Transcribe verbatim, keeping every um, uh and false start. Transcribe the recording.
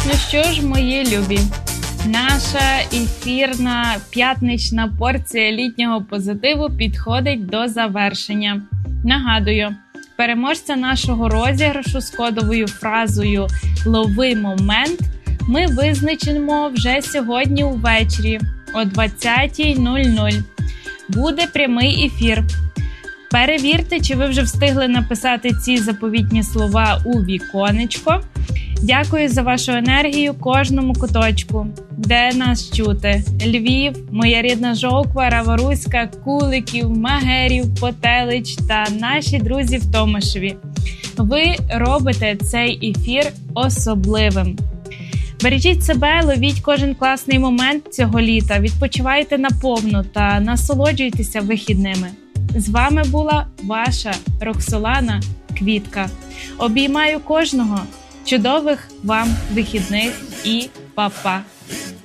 Ну що ж, мої любі, наша ефірна п'ятнична порція літнього позитиву підходить до завершення. Нагадую, переможця нашого розіграшу з кодовою фразою «Лови момент» ми визначимо вже сьогодні увечері о двадцятій нуль нуль. Буде прямий ефір. Перевірте, чи ви вже встигли написати ці заповітні слова у віконечко. Дякую за вашу енергію кожному куточку, де нас чути. Львів, моя рідна Жовква, Раваруська, Куликів, Магерів, Потелич та наші друзі в Томашеві. Ви робите цей ефір особливим. Бережіть себе, ловіть кожен класний момент цього літа, відпочивайте наповну та насолоджуйтеся вихідними. З вами була ваша Роксолана Квітка. Обіймаю кожного. Чудових вам вихідних і па-па!